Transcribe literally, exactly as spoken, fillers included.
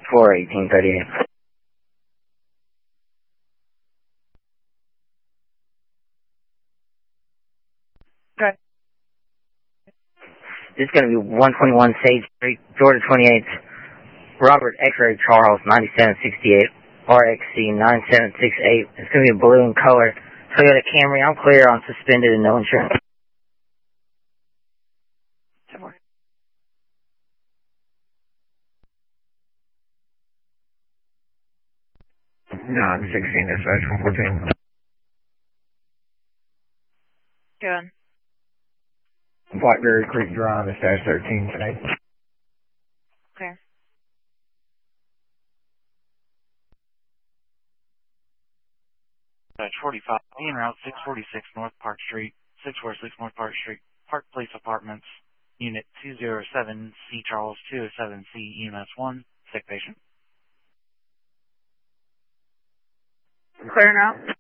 four eighteen thirty-eight. Okay. This is going to be one twenty-one Sage Street, Georgia twenty-eight, Robert X-Ray Charles, ninety-seven sixty-eight, R X C nine seven six eight. It's going to be blue in color. Toyota Camry. I'm clear on suspended and no insurance. No, I'm sixteen, that's right, one fourteen. Good. Blackberry Creek Drive, it's dash thirteen today. Okay. Dash forty-five, en route six forty-six North Park Street, six forty-six North Park Street, Park Place Apartments, Unit two oh seven, C Charles two oh seven C, E M S one, sick patient. Clear now.